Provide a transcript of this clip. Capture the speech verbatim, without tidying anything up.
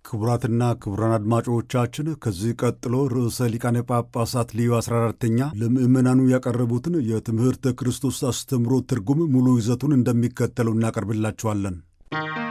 ክቡራትና ክቡራን አድማጮቻችን ከዚህ ቀጥሎ ርዕሰ ሊቃነ ጳጳሳት ሊዮ አስራ አራተኛ ለምእመናኑ ያቀረቡትን የትምህርተ ክርስቶስ አስተምሮ ትርጉም ሙሉ ይዘቱን እንደሚከተለው እናቀርብላችኋለን።